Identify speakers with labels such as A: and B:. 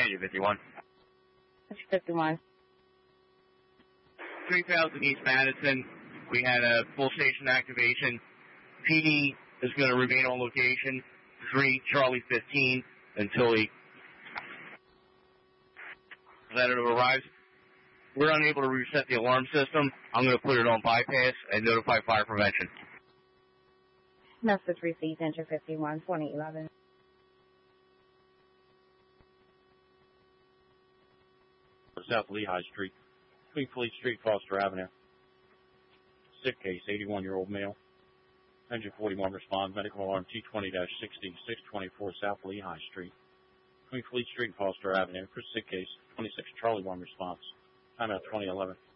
A: Engine 51.
B: 51.
A: 3000 East Madison. We had a full station activation. PD is going to remain on location. 3 Charlie 15 until he letter arrives. We're unable to reset the alarm system. I'm going to put it on bypass and notify fire prevention.
B: Message received, Engine 51, 2011.
C: South Lehigh Street, between Fleet Street, Foster Avenue. Sick case, 81-year-old male. Engine 41 responds, medical alarm T20-60, 624 South Lehigh Street, between Fleet Street and Foster Avenue. For sick case, 26 Charlie 1 response. Timeout 2011.